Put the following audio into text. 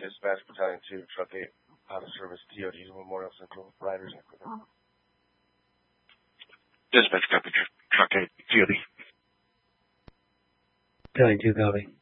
Dispatch Battalion 2, Truck 8, out of service DOD to Memorial Central, riders and equipment. Dispatch copy, Truck 8, DOD. Battalion 2 copy.